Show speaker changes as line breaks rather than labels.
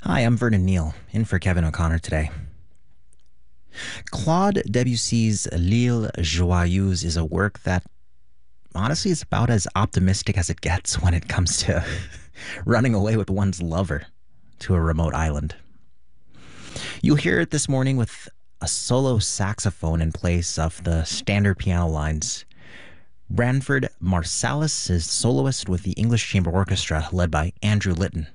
Hi, I'm Vernon Neal, in for Kevin O'Connor today. Claude Debussy's L'Île Joyeuse is a work that honestly is about as optimistic as it gets when it comes to running away with one's lover to a remote island. You'll hear it this morning with a solo saxophone in place of the standard piano lines. Branford Marsalis is soloist with the English Chamber Orchestra led by Andrew Litton.